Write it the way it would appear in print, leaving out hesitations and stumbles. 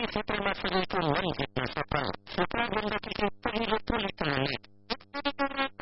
Suprema Federico Manzi, Sapra, Supra Gonda Picchu, Pagino Politane,